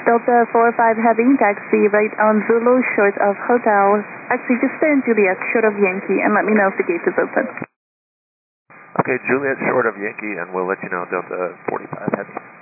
Delta 45 Heavy, taxi right on Zulu, short of hotel. Actually, just stay in Juliet, short of Yankee, and let me know if the gate is open. Okay, Juliet, short of Yankee, and we'll let you know, Delta 45 Heavy.